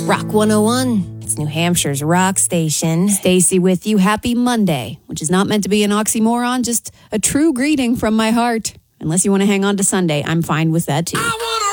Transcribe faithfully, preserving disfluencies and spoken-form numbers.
Rock one oh one. It's New Hampshire's rock station. Stacy with you. Happy Monday, which is not meant to be an oxymoron, just a true greeting from my heart. Unless you want to hang on to Sunday, I'm fine with that too. I wanna